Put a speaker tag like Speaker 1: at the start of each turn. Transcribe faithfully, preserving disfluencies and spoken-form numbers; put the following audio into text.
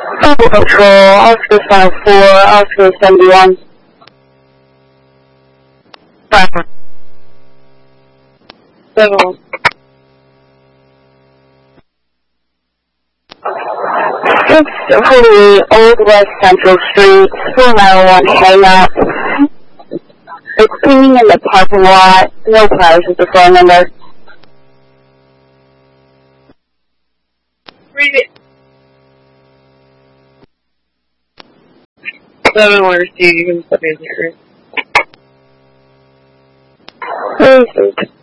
Speaker 1: Focal Control, Oscar five four, Oscar seventy-one. Five. Seven. six forty-eight Old West Central Street, four nine one hang up. It's cleaning in the parking lot. No prize with the phone number.
Speaker 2: Read it. Seven one Steve, you can step in here.
Speaker 1: Please.